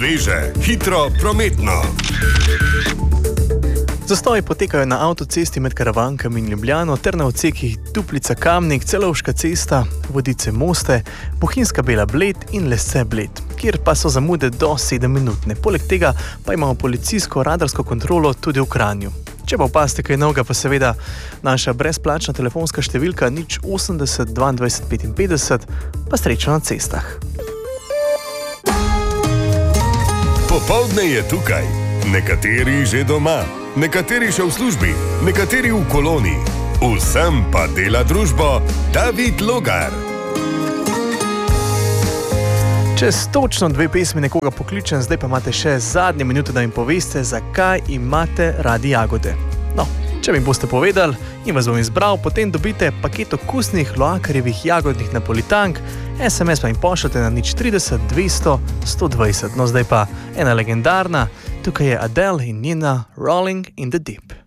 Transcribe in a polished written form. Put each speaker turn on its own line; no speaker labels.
sveže, hitro, prometno.
Zastoji potekajo na avtocesti med Karavankami in Ljubljano ter na odsekih Duplica-Kamnik, Celovška cesta, Vodice-Moste, Bohinjska Bela-Bled in Lesce-Bled, kjer pa so zamude do 7-minutne. Poleg tega pa imamo policijsko radarsko kontrolo tudi v Kranju. Če pa opazite kaj novega, pa seveda naša brezplačna telefonska številka 080 22 55, pa srečo na cestah.
Popoldne je tukaj. Nekateri že doma, nekateri še v službi, nekateri v koloni. Vsem pa dela družbo David Logar.
Čez točno 2 pesmi nekoga pokličem, zdaj pa imate še zadnje minute, da mi poveste, zakaj imate radi jagode. No, če mi boste povedali in vas bom izbral, potem dobite paket okusnih Loakarjevih jagodnih napolitank, SMS pa jim pošljete na 030 200 120. No, zdaj pa ena legendarna, tukaj je Adele in njena Rolling in the Deep.